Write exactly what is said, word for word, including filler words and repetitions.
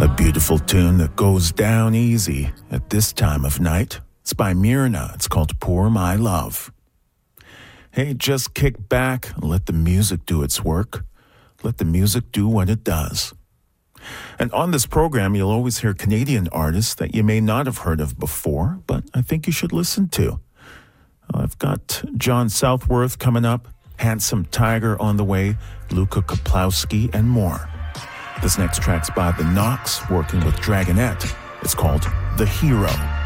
A beautiful tune that goes down easy at this time of night. It's by Myrna. It's called Pour My Love. Hey, just kick back and let the music do its work. Let the music do what it does. And on this program, you'll always hear Canadian artists that you may not have heard of before, but I think you should listen to. I've got John Southworth coming up, Handsome Tiger on the way, Luka Kaplowski, and more. This next track's by The Knox, working with Dragonette. It's called The Hero.